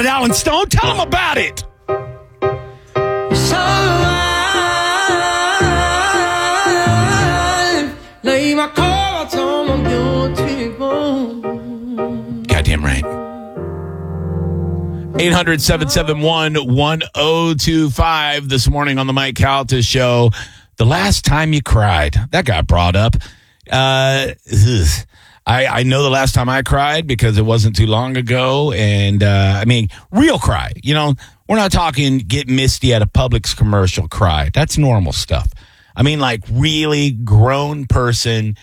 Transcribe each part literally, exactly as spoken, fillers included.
it, Alan Stone. Tell them about it. Goddamn right. eight hundred, seven seven one, one oh two five this morning on the Mike Calta Show. The last time you cried. That got brought up. Uh, I, I know the last time I cried because it wasn't too long ago. And, uh, I mean, real cry. You know, we're not talking get misty at a Publix commercial cry. That's normal stuff. I mean, like really grown person,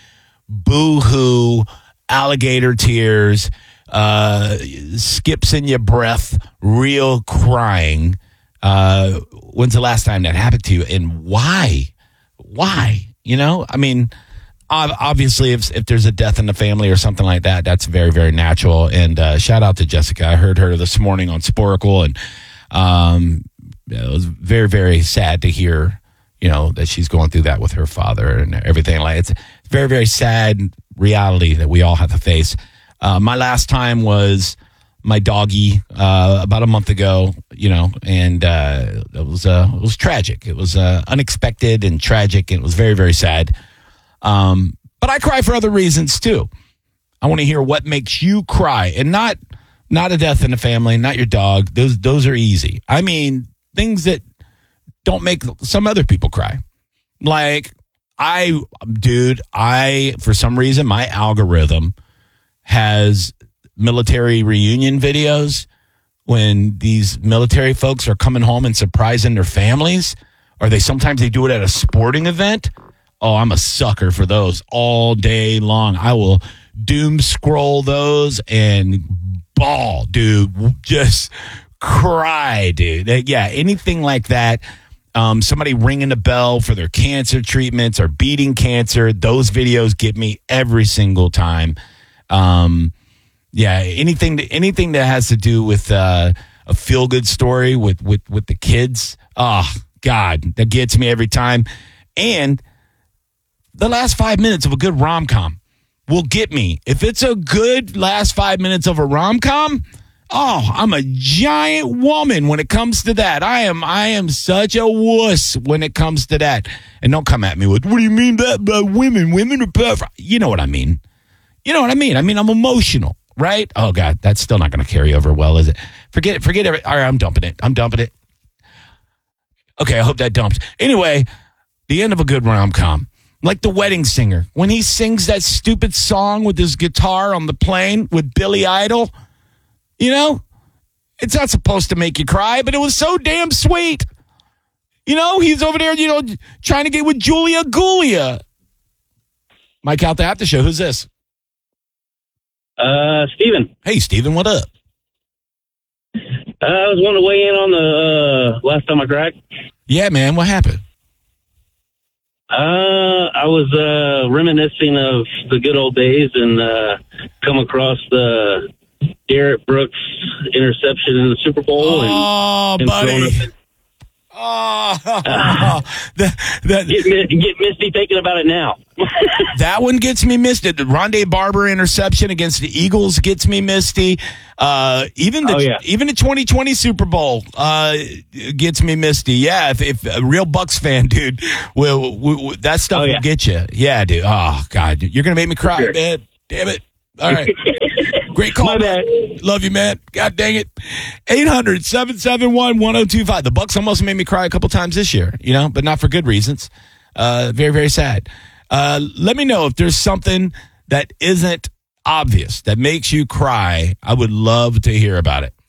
boo-hoo, alligator tears, uh, skips in your breath, real crying. Uh, when's the last time that happened to you? And why? Why? You know, I mean, obviously, if if there's a death in the family or something like that, that's very, very natural. And uh, shout out to Jessica. I heard her this morning on Sporkle, and um, it was very, very sad to hear, you know, that she's going through that with her father and everything. Like it's very, very sad reality that we all have to face. Uh, my last time was my doggy uh, about a month ago, you know, and uh, it was uh, it was tragic. It was uh, unexpected and tragic, and it was very, very sad. Um, but I cry for other reasons too. I want to hear what makes you cry, and not not a death in the family, not your dog. Those those are easy. I mean, things that don't make some other people cry. Like I, dude, I for some reason my algorithm has military reunion videos when these military folks are coming home and surprising their families, or they sometimes they do it at a sporting event. Oh, I'm a sucker for those all day long. I will doom scroll those and bawl, dude. Just cry, dude. Yeah, anything like that. Um, somebody ringing a bell for their cancer treatments or beating cancer. Those videos get me every single time. Um, yeah, anything anything that has to do with uh, a feel good story with, with, with the kids. Oh, God, that gets me every time. And the last five minutes of a good rom-com will get me. If it's a good last five minutes of a rom-com, oh, I'm a giant woman when it comes to that. I am I am such a wuss when it comes to that. And don't come at me with, what do you mean that by women? Women are perfect. You know what I mean. You know what I mean. I mean, I'm emotional, right? Oh, God, that's still not going to carry over well, is it? Forget it. Forget it. All right, I'm dumping it. I'm dumping it. Okay, I hope that dumps. Anyway, the end of a good rom-com. Like The Wedding Singer. When he sings that stupid song with his guitar on the plane with Billy Idol, you know, it's not supposed to make you cry, but it was so damn sweet. You know, he's over there, you know, trying to get with Julia Gulia. Mike out the after show. Who's this? Uh, Steven. Hey, Steven, what up? Uh, I was wanting to weigh in on the uh, last time I cried. Yeah, man. What happened? Uh, I was uh, reminiscing of the good old days and uh, come across the Garrett Brooks interception in the Super Bowl. Oh, and, and buddy. Oh, uh, that, that, get, get misty thinking about it now. That one gets me misty. The Rondé Barber interception against the Eagles gets me misty. Uh, even the oh, yeah. even the twenty twenty Super Bowl uh, gets me misty. Yeah, if, if a real Bucks fan, dude, will, will that stuff oh, yeah. will get you. Yeah, dude. Oh God, you're gonna make me cry, sure. man. Damn it. All right. Great call. My bad. Love you, man. God dang it. eight hundred, seven seven one, one oh two five. The Bucks almost made me cry a couple times this year, you know, but not for good reasons. Uh, very, very sad. Uh, let me know if there's something that isn't obvious that makes you cry. I would love to hear about it.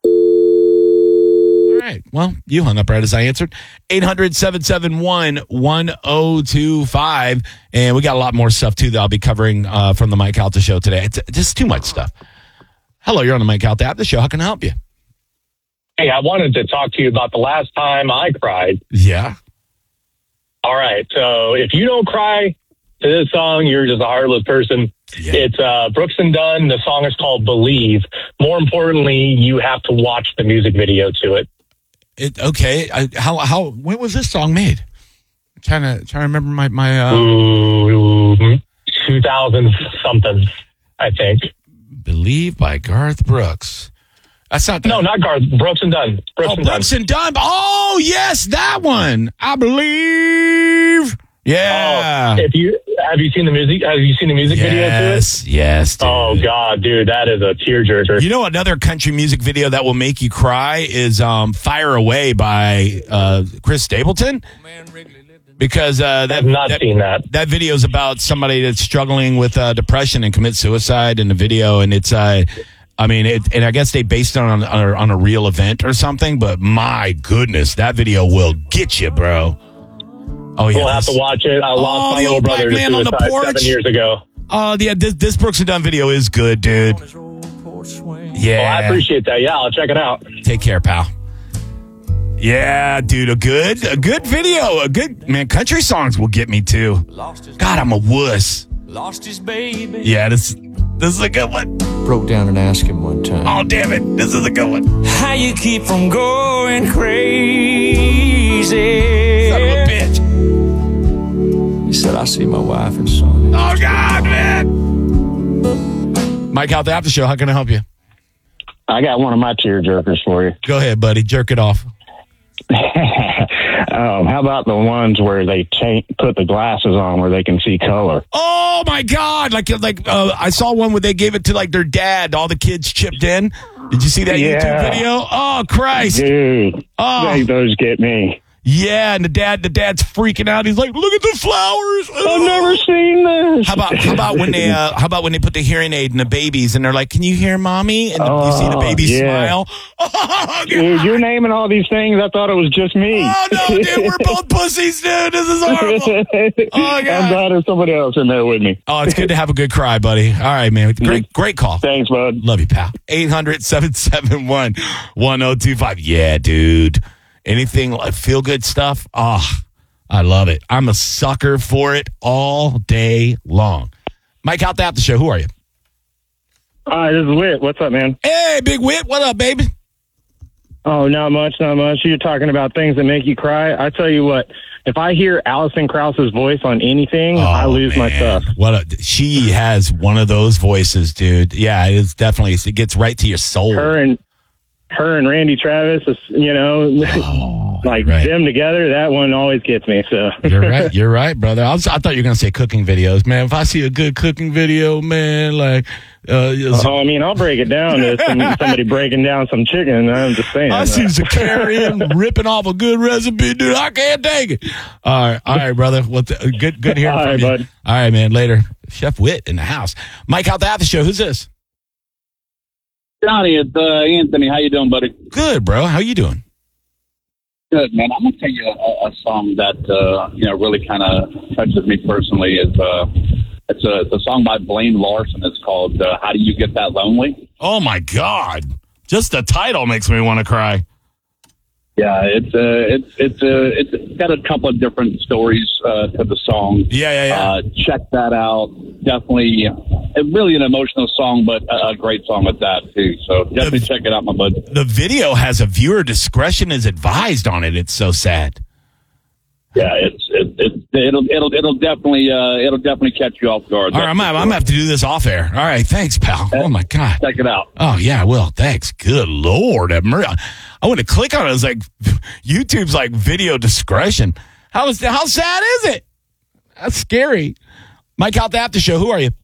All right. Well, you hung up right as I answered. eight hundred, seven seven one, one oh two five. And we got a lot more stuff, too, that I'll be covering uh, from the Mike Calta Show today. It's just too much stuff. Hello, you're on the Mike Calta app, the show. How can I help you? Hey, I wanted to talk to you about the last time I cried. Yeah. All right. So if you don't cry to this song, you're just a heartless person. Yeah. It's uh, Brooks and Dunn. The song is called Believe. More importantly, you have to watch the music video to it. It okay. I, how how when was this song made? I'm trying to trying to remember my my. Uh... Ooh, two thousand something, I think. Believe by Garth Brooks. That's not that. No, not Garth. Brooks and Dunn. Brooks oh, and Dunn. Brooks and Dunn. Oh, yes, that one. I believe. Yeah. Oh, if you have you seen the music? Have you seen the music yes, video to it? Yes, yes. Dude. Oh God, dude, that is a tearjerker. You know another country music video that will make you cry is um, "Fire Away" by uh, Chris Stapleton. Because uh, that, I have not that, seen that. That video is about somebody that's struggling with uh, depression and commits suicide in the video, and it's uh, I mean, it, and I guess they based it on on a, on a real event or something. But my goodness, that video will get you, bro. Oh yeah, we'll have to watch it. I lost oh, my little brother to suicide seven years ago. Oh yeah, this, this Brooks and Dunn video is good, dude. Yeah, well, I appreciate that. Yeah, I'll check it out. Take care, pal. Yeah, dude, a good, a good video, a good man. Country songs will get me too. God, I'm a wuss. Lost his baby. Yeah, this, this is a good one. Broke down and asked him one time. Oh damn it, this is a good one. How you keep from going crazy? Son of a bitch. He said, I see my wife and son. Oh God, man. Mike out the after show. How can I help you? I got one of my tear jerkers for you. Go ahead, buddy. Jerk it off. um, how about the ones where they take, put the glasses on where they can see color? Oh my God! Like, like uh, I saw one where they gave it to like their dad. All the kids chipped in. Did you see that Yeah. YouTube video? Oh Christ! Dude, Oh. they, those get me. Yeah, and the dad, the dad's freaking out. He's like, "Look at the flowers." I've never seen this. How about how about when they uh, how about when they put the hearing aid in the babies and they're like, "Can you hear mommy?" And the, you see the Oh, baby yeah. smile. Oh, Dude, you're naming all these things. I thought it was just me. oh no, dude, we're both pussies, dude. This is horrible. Oh, God. I'm glad there's somebody else in there with me. Oh, it's good to have a good cry, buddy. All right, man. Great, great call. Thanks, bud. Love you, pal. eight hundred, seven seven one, one oh two five. Yeah, dude. Anything like feel good stuff? Oh, I love it. I'm a sucker for it all day long. Mike out the after show. Who are you? Hi, this is Whit. What's up, man? Hey, Big Whit. What up, baby? Oh, not much, not much. You're talking about things that make you cry. I tell you what, if I hear Alison Krauss's voice on anything, Oh, I lose my man. stuff. What a, she has one of those voices, dude. Yeah, it's definitely, it gets right to your soul. Her and her and Randy Travis, is, you know, Oh, like right. them together, that one always gets me. So You're right. You're right, brother. I, was, I thought you were going to say cooking videos, man. If I see a good cooking video, man, like, uh, Oh, I mean, I'll break it down to some, somebody breaking down some chicken. I'm just saying. I see Zakarian ripping off a good recipe, dude. I can't take it. All right, all right, brother. Well, th- good, good hearing All from right, you. bud. All right, man. Later, Chef Whit in the house. Mike out the after show. Who's this? Johnny, it's uh, Anthony. How you doing, buddy? Good, bro. How you doing? Good, man. I'm gonna tell you a, a song that uh, you know really kind of touches me personally. Is uh, it's a it's a song by Blaine Larson. It's called uh, "How Do You Get That Lonely." Oh my God! Just the title makes me want to cry. Yeah, it's uh, it's it's uh, it's got a couple of different stories uh, to the song. Yeah, yeah, yeah. Uh, check that out. Definitely, uh, really an emotional song, but a, a great song at that too. So definitely check it out, my bud. The video has a viewer discretion is advised on it. It's so sad. Yeah, it's it, it, it'll it'll it'll definitely uh, it'll definitely catch you off guard. All right, I'm, I'm gonna have to do this off air. All right, thanks, pal. Oh my God. Check it out. Oh yeah, well, thanks. Good Lord, have mercy. I went to click on it. It's like YouTube's like video discretion. How is how sad is it? That's scary. Mike out the after show. Who are you?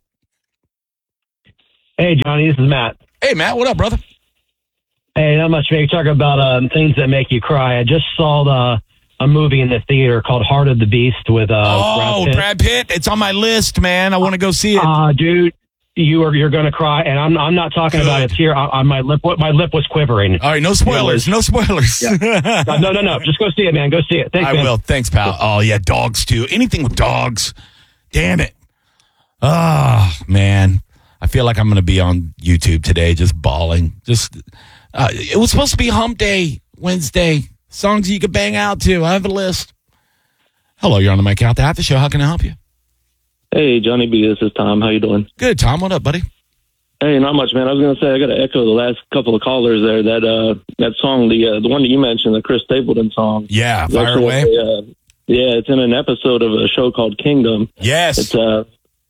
Hey, Johnny, this is Matt. Hey, Matt. What up, brother? Hey, not much, man. You talk about um, things that make you cry. I just saw the, a movie in the theater called Heart of the Beast with uh, oh, Brad Pitt. Brad Pitt. It's on my list, man. I want to go see it. Uh, dude, you are you're gonna cry, and I'm I'm not talking Good. about it here. I, I, my lip my lip was quivering. All right, no spoilers. No spoilers. no, no, no, no. Just go see it, man. Go see it. Thanks, I man. will. Thanks, pal. Oh, yeah, dogs, too. Anything with dogs. Damn it. Oh, man. I feel like I'm going to be on YouTube today just bawling. Just, uh, it was supposed to be hump day Wednesday. Songs you could bang out to. I have a list. Hello, you're on the Mike Out the After Show. How can I help you? Hey, Johnny B, this is Tom. How you doing? Good, Tom. What up, buddy? Hey, not much, man. I was going to say, I got to echo the last couple of callers there. That uh, that song, the uh, the one that you mentioned, the Chris Stapleton song. Yeah, It's Fire actually Away. a, uh, yeah, it's in an episode of a show called Kingdom. Yes. It's uh,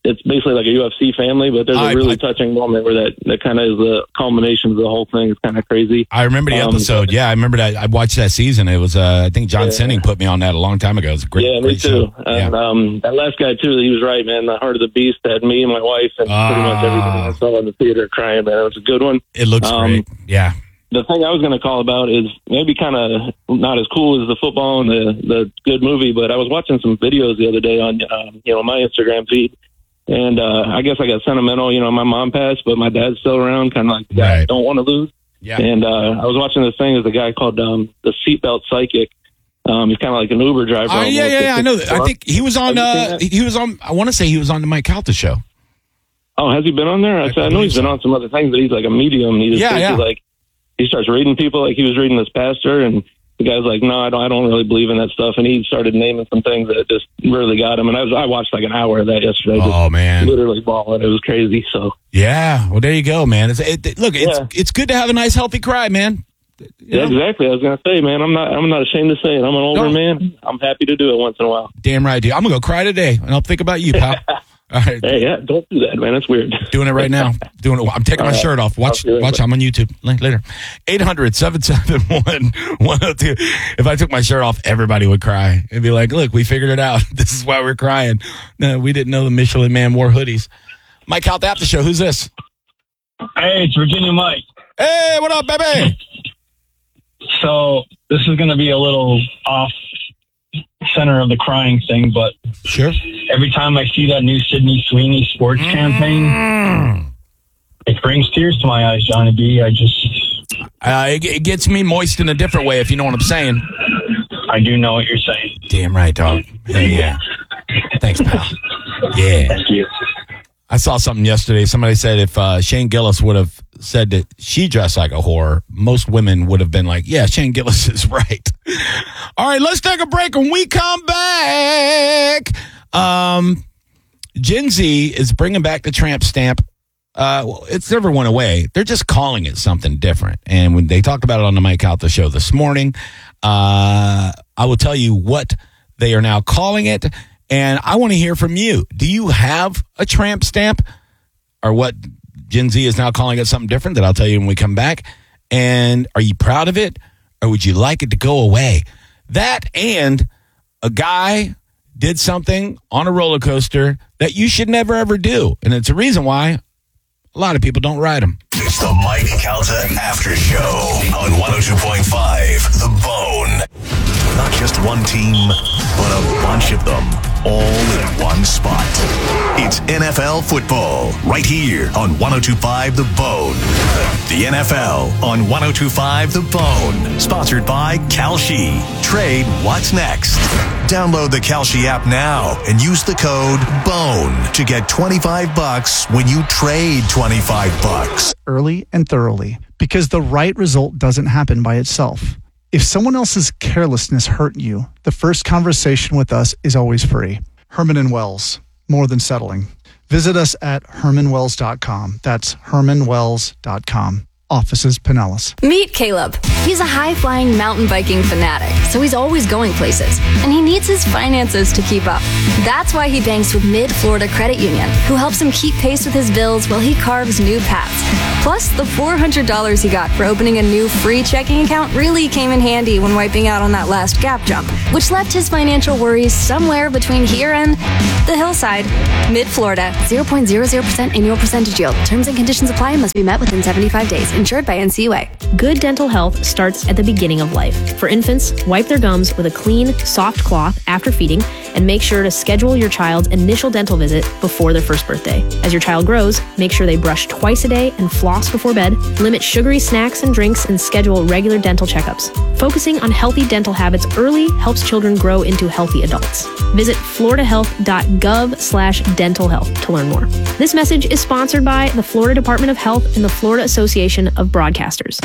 it's basically like a U F C family, but there's a I, really I, touching moment where that, that kind of is the culmination of the whole thing. It's kind of crazy. I remember the Um, episode. Yeah, I remember that. I watched that season. It was, uh, I think John Yeah. Sinning put me on that a long time ago. It was a great, Yeah, me great too. show. And Yeah. um, that last guy too, he was right, man. The Heart of the Beast had me and my wife and pretty much everything I saw in the theater crying, man. It was a good one. It looks Um, great. Yeah. The thing I was going to call about is maybe kind of not as cool as the football and the, the good movie, but I was watching some videos the other day on, um, you know, my Instagram feed. And uh, I guess I got sentimental. You know, my mom passed, but my dad's still around, kind of like the guy I Right. don't want to lose. Yeah. And uh, I was watching this thing. There's a guy called um, the Seatbelt Psychic. Um, he's kind of like an Uber driver. Oh, yeah, almost. yeah, yeah. I know that. I think he was on, Have you uh, seen that? he was on, I want to say he was on the Mike Calta show. Oh, has he been on there? I, I said, I know believe he's been so. on some other things, but he's like a medium. He just Yeah, basically, yeah. like he starts reading people like he was reading this pastor, and the guy's like, no, I don't, I don't really believe in that stuff. And he started naming some things that just really got him. And I was, I watched like an hour of that yesterday. Oh, just man. literally bawling. It was crazy. So Yeah. Well, there you go, man. It's, it, it- look, it's Yeah. it's good to have a nice, healthy cry, man. You yeah, know? exactly. I was gonna say, man, I'm not, I'm not ashamed to say it. I'm an older No. man. I'm happy to do it once in a while. Damn right, dude. I'm going to go cry today, and I'll think about you, pal. All right. Hey, yeah, don't do that, man. That's weird. Doing it right now. Doing it. I'm taking All my right. shirt off. Watch, I'll do it. watch. I'm on YouTube Link later. eight hundred, seven seven one, one oh two. If I took my shirt off, everybody would cry. It'd be like, look, we figured it out. This is why we're crying. No, we didn't know the Michelin Man wore hoodies. Mike out the after show. Who's this? Hey, it's Virginia Mike. Hey, what up, baby? So this is going to be a little off center of the crying thing, but Sure. every time I see that new Sydney Sweeney sports campaign, it brings tears to my eyes, Johnny B. I just, Uh, it, it gets me moist in a different way, if you know what I'm saying. I do know what you're saying. Damn right, dog. Hey, yeah. Thanks, pal. Yeah. Thank you. I saw something yesterday. Somebody said if uh, Shane Gillis would have said that she dressed like a whore, most women would have been like, yeah, Shane Gillis is right. All right, let's take a break. When we come back, um, Gen Z is bringing back the tramp stamp. Uh, well, it's never went away. They're just calling it something different. And when they talked about it on the Mike Calta show this morning, uh, I will tell you what they are now calling it. And I want to hear from you. Do you have a tramp stamp, or what Gen Z is now calling it something different that I'll tell you when we come back? And are you proud of it, or would you like it to go away? That, and a guy did something on a roller coaster that you should never, ever do. And it's a reason why a lot of people don't ride them. It's the Mike Calta After Show on one oh two point five The Bone. Not just one team, but a bunch of them, all in one spot. It's N F L football right here on one oh two point five The Bone. The N F L on one oh two point five The Bone. Sponsored by Kalshi. Trade what's next. Download the Kalshi app now and use the code BONE to get twenty-five bucks when you trade twenty-five bucks. Early and thoroughly, because the right result doesn't happen by itself. If someone else's carelessness hurt you, the first conversation with us is always free. Herman and Wells, more than settling. Visit us at herman wells dot com. That's herman wells dot com. Offices Pinellas. Meet Caleb. He's a high-flying mountain biking fanatic, so he's always going places, and he needs his finances to keep up. That's why he banks with Mid-Florida Credit Union, who helps him keep pace with his bills while he carves new paths. Plus, the four hundred dollars he got for opening a new free checking account really came in handy when wiping out on that last gap jump, which left his financial worries somewhere between here and the hillside. Mid-Florida, zero point zero zero percent annual percentage yield. Terms and conditions apply and must be met within seventy-five days. Insured by N C U A. Good dental health starts at the beginning of life. For infants, wipe their gums with a clean, soft cloth after feeding, and make sure to schedule your child's initial dental visit before their first birthday. As your child grows, make sure they brush twice a day and floss before bed, limit sugary snacks and drinks, and schedule regular dental checkups. Focusing on healthy dental habits early helps children grow into healthy adults. Visit florida health dot gov slash dental health to learn more. This message is sponsored by the Florida Department of Health and the Florida Association of Broadcasters.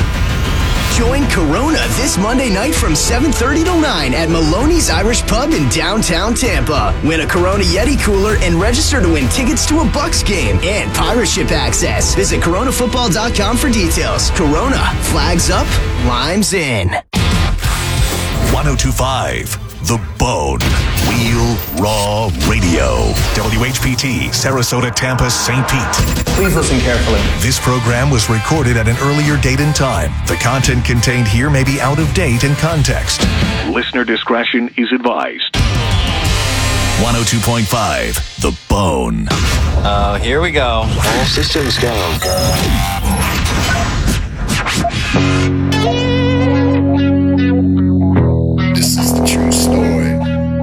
Join Corona this Monday night from seven thirty to nine at Maloney's Irish Pub in downtown Tampa. Win a Corona Yeti cooler and register to win tickets to a Bucks game and pirate ship access. Visit corona football dot com for details. Corona, flags up, limes in. one oh two point five The Bone. Real Raw Radio. W H P T, Sarasota, Tampa, Saint Pete. Please listen carefully. This program was recorded at an earlier date and time. The content contained here may be out of date in context. Listener discretion is advised. one oh two point five, The Bone. Uh, here we go. All systems go.